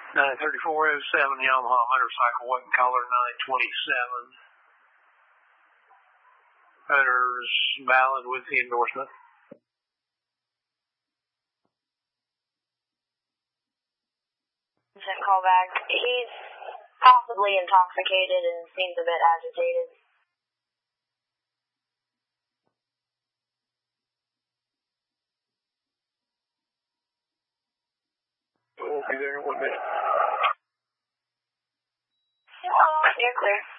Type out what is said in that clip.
3407 Yamaha motorcycle, white collar, 927. Owner's valid with the endorsement. Call back. He's possibly intoxicated and seems a bit agitated. We'll be there in 1 minute. You're clear.